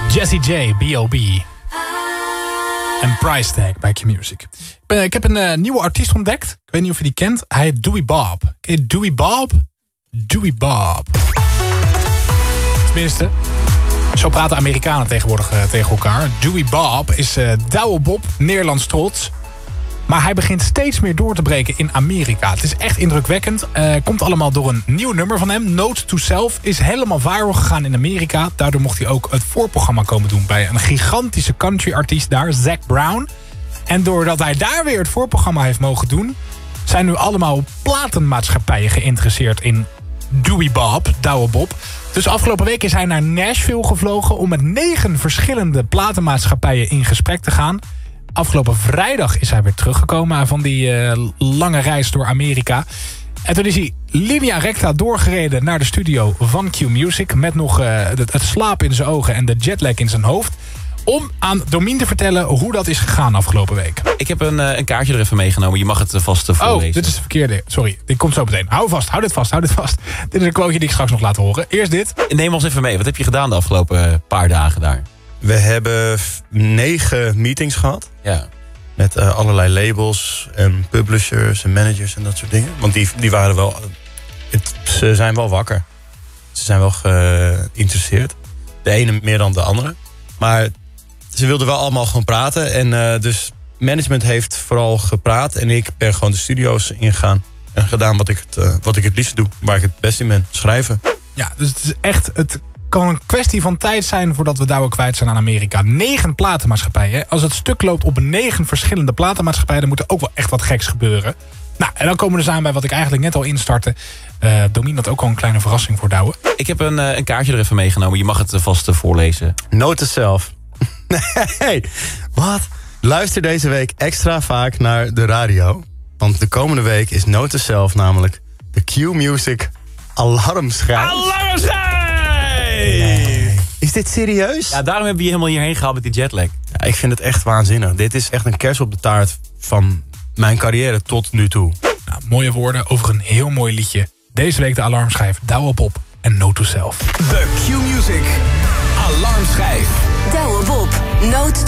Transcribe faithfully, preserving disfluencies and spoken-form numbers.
Jessie J, B O B en Price Tag bij Q-Music. Ik heb een uh, nieuwe artiest ontdekt. Ik weet niet of je die kent. Hij heet Dewey Bob. Ken je Dewey Bob? Dewey Bob. Tenminste, zo praten Amerikanen tegenwoordig uh, tegen elkaar. Dewey Bob is uh, Douwe Bob, Nederlands trots. Maar hij begint steeds meer door te breken in Amerika. Het is echt indrukwekkend. Uh, komt allemaal door een nieuw nummer van hem. Note to Self is helemaal viral gegaan in Amerika. Daardoor mocht hij ook het voorprogramma komen doen bij een gigantische country artiest daar, Zac Brown. En doordat hij daar weer het voorprogramma heeft mogen doen, zijn nu allemaal platenmaatschappijen geïnteresseerd in Dewey Bob, Douwe Bob. Dus afgelopen week is hij naar Nashville gevlogen om met negen verschillende platenmaatschappijen in gesprek te gaan. Afgelopen vrijdag is hij weer teruggekomen van die uh, lange reis door Amerika. En toen is hij linea recta doorgereden naar de studio van Q-Music met nog uh, het, het slaap in zijn ogen en de jetlag in zijn hoofd, om aan Domien te vertellen hoe dat is gegaan afgelopen week. Ik heb een, een kaartje er even meegenomen. Je mag het vast voorlezen. Oh, dit is de verkeerde. Sorry, dit komt zo meteen. Hou vast, hou dit vast, hou dit vast. Dit is een quoteje die ik straks nog laat horen. Eerst dit. Neem ons even mee. Wat heb je gedaan de afgelopen paar dagen daar? We hebben negen meetings gehad. Ja. Met uh, allerlei labels en publishers en managers en dat soort dingen. Want die, die waren wel... Het, ze zijn wel wakker. Ze zijn wel geïnteresseerd. De ene meer dan de andere. Maar ze wilden wel allemaal gewoon praten. En uh, dus management heeft vooral gepraat. En ik ben gewoon de studio's ingegaan. En gedaan wat ik, het, uh, wat ik het liefst doe. Waar ik het best in ben. Schrijven. Ja, dus het is echt... Het kan een kwestie van tijd zijn voordat we Douwe kwijt zijn aan Amerika. Negen platenmaatschappijen. Als het stuk loopt op negen verschillende platenmaatschappijen, dan moet er ook wel echt wat geks gebeuren. Nou, en dan komen we dus aan bij wat ik eigenlijk net al instartte. Uh, Domien had ook al een kleine verrassing voor Douwe. Ik heb een, een kaartje er even meegenomen. Je mag het vast voorlezen. Note to self. Nee, wat? Luister deze week extra vaak naar de radio. Want de komende week is Note to Self namelijk de Q-Music alarmschijf. Alarmschijf! Nee. Is dit serieus? Ja, daarom hebben we je helemaal hierheen gehaald met die jetlag. Ja, ik vind het echt waanzinnig. Dit is echt een kers op de taart van mijn carrière tot nu toe. Nou, mooie woorden over een heel mooi liedje. Deze week de alarmschijf Douwe Bob en Note to Self. De Q-Music alarmschijf. Douwe Bob, Note